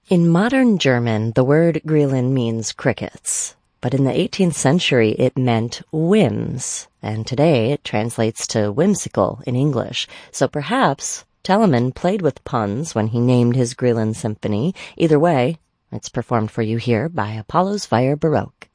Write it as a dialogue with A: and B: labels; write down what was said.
A: In modern German, the word Grillen means crickets, but in the 18th century it meant whims, and today it translates to whimsical in English. So perhaps Telemann played with puns when he named his Grillen symphony. Either way, it's performed for you here by Apollo's Fire Baroque.